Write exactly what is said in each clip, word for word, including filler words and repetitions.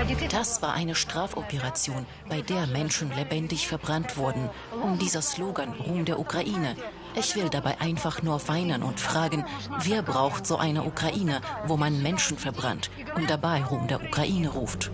Das war eine Strafoperation, bei der Menschen lebendig verbrannt wurden. Und dieser Slogan Ruhm der Ukraine. Ich will dabei einfach nur weinen und fragen, wer braucht so eine Ukraine, wo man Menschen verbrannt und dabei Ruhm der Ukraine ruft?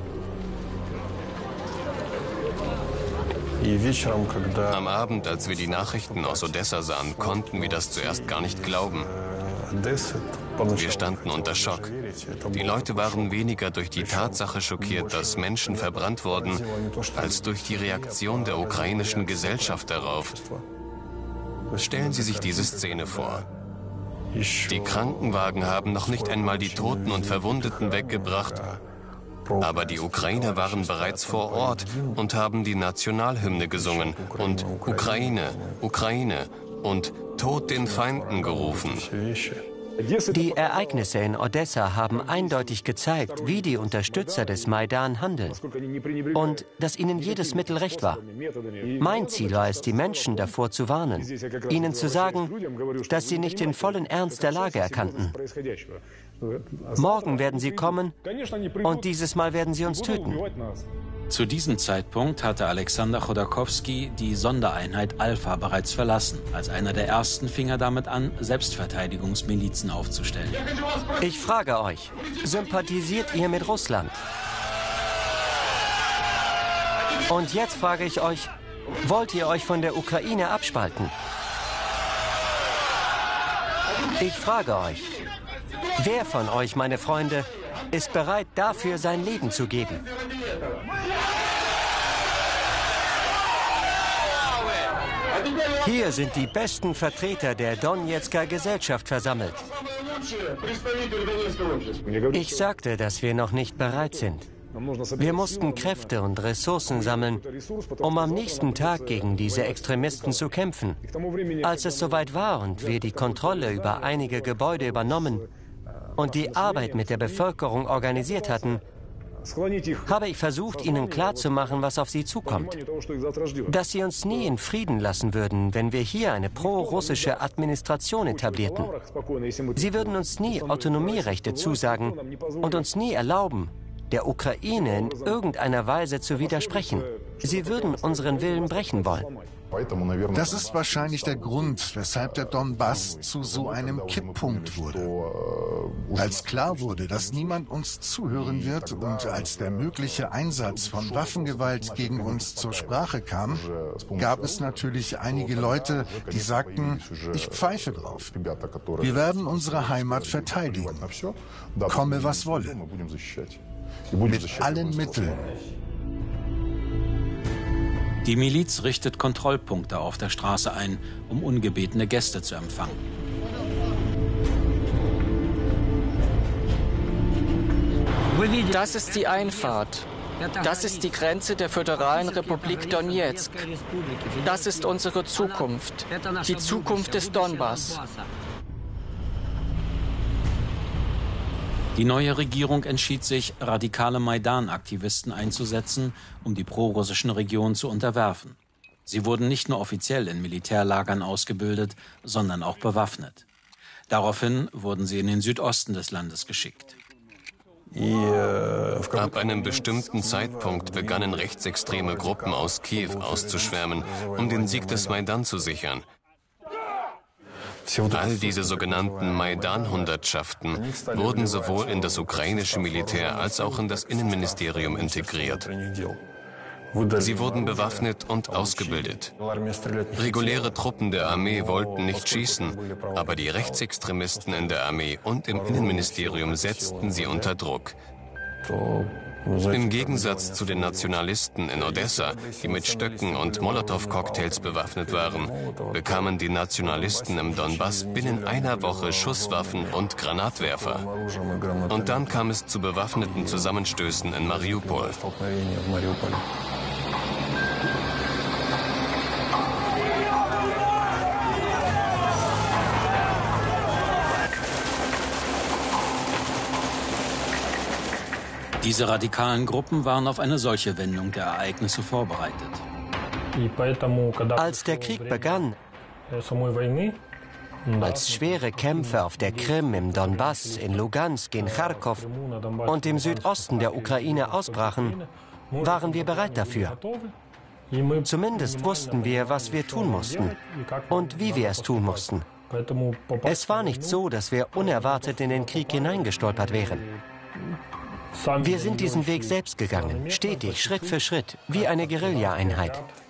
Am Abend, als wir die Nachrichten aus Odessa sahen, konnten wir das zuerst gar nicht glauben. Wir standen unter Schock. Die Leute waren weniger durch die Tatsache schockiert, dass Menschen verbrannt wurden, als durch die Reaktion der ukrainischen Gesellschaft darauf. Stellen Sie sich diese Szene vor. Die Krankenwagen haben noch nicht einmal die Toten und Verwundeten weggebracht, aber die Ukrainer waren bereits vor Ort und haben die Nationalhymne gesungen und Ukraine, Ukraine und Tod den Feinden gerufen. Die Ereignisse in Odessa haben eindeutig gezeigt, wie die Unterstützer des Maidan handeln und dass ihnen jedes Mittel recht war. Mein Ziel war es, die Menschen davor zu warnen, ihnen zu sagen, dass sie nicht den vollen Ernst der Lage erkannten. Morgen werden sie kommen und dieses Mal werden sie uns töten. Zu diesem Zeitpunkt hatte Alexander Chodorkowski die Sondereinheit Alpha bereits verlassen. Als einer der ersten fing er damit an, Selbstverteidigungsmilizen aufzustellen. Ich frage euch, sympathisiert ihr mit Russland? Und jetzt frage ich euch, wollt ihr euch von der Ukraine abspalten? Ich frage euch, wer von euch, meine Freunde, ist bereit, dafür sein Leben zu geben? Hier sind die besten Vertreter der Donezker Gesellschaft versammelt. Ich sagte, dass wir noch nicht bereit sind. Wir mussten Kräfte und Ressourcen sammeln, um am nächsten Tag gegen diese Extremisten zu kämpfen. Als es soweit war und wir die Kontrolle über einige Gebäude übernommen und die Arbeit mit der Bevölkerung organisiert hatten, habe ich versucht, ihnen klarzumachen, was auf sie zukommt. Dass sie uns nie in Frieden lassen würden, wenn wir hier eine pro-russische Administration etablierten. Sie würden uns nie Autonomierechte zusagen und uns nie erlauben, der Ukraine in irgendeiner Weise zu widersprechen. Sie würden unseren Willen brechen wollen. Das ist wahrscheinlich der Grund, weshalb der Donbass zu so einem Kipppunkt wurde. Als klar wurde, dass niemand uns zuhören wird und als der mögliche Einsatz von Waffengewalt gegen uns zur Sprache kam, gab es natürlich einige Leute, die sagten, ich pfeife drauf. Wir werden unsere Heimat verteidigen. Komme, was wolle. Mit allen Mitteln. Die Miliz richtet Kontrollpunkte auf der Straße ein, um ungebetene Gäste zu empfangen. Das ist die Einfahrt. Das ist die Grenze der Föderalen Republik Donezk. Das ist unsere Zukunft. Die Zukunft des Donbass. Die neue Regierung entschied sich, radikale Maidan-Aktivisten einzusetzen, um die prorussischen Regionen zu unterwerfen. Sie wurden nicht nur offiziell in Militärlagern ausgebildet, sondern auch bewaffnet. Daraufhin wurden sie in den Südosten des Landes geschickt. Ab einem bestimmten Zeitpunkt begannen rechtsextreme Gruppen aus Kiew auszuschwärmen, um den Sieg des Maidan zu sichern. All diese sogenannten Maidan-Hundertschaften wurden sowohl in das ukrainische Militär als auch in das Innenministerium integriert. Sie wurden bewaffnet und ausgebildet. Reguläre Truppen der Armee wollten nicht schießen, aber die Rechtsextremisten in der Armee und im Innenministerium setzten sie unter Druck. Im Gegensatz zu den Nationalisten in Odessa, die mit Stöcken und Molotow-Cocktails bewaffnet waren, bekamen die Nationalisten im Donbass binnen einer Woche Schusswaffen und Granatwerfer. Und dann kam es zu bewaffneten Zusammenstößen in Mariupol. Diese radikalen Gruppen waren auf eine solche Wendung der Ereignisse vorbereitet. Als der Krieg begann, Als schwere Kämpfe auf der Krim, im Donbass, in Lugansk, in Charkow und im Südosten der Ukraine ausbrachen, waren wir bereit dafür. Zumindest wussten wir, was wir tun mussten und wie wir es tun mussten. Es war nicht so, dass wir unerwartet in den Krieg hineingestolpert wären. Wir sind diesen Weg selbst gegangen, stetig, Schritt für Schritt, wie eine Guerilla-Einheit.